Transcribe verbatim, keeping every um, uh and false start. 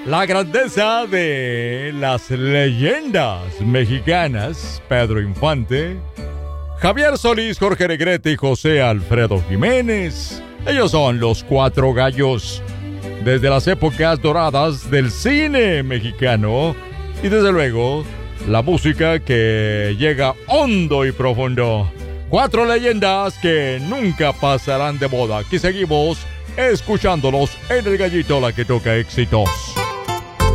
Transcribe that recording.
La grandeza de las leyendas mexicanas, Pedro Infante, Javier Solís, Jorge Negrete y José Alfredo Jiménez. Ellos son los Cuatro Gallos, desde las épocas doradas del cine mexicano y desde luego la música que llega hondo y profundo. Cuatro leyendas que nunca pasarán de moda. Aquí seguimos escuchándolos en El Gallito, la que toca éxitos.